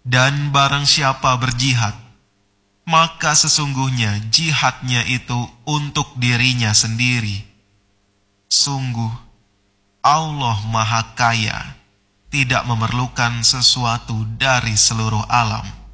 Dan barang siapa berjihad, maka sesungguhnya jihadnya itu untuk dirinya sendiri. Sungguh, Allah Maha Kaya, tidak memerlukan sesuatu dari seluruh alam.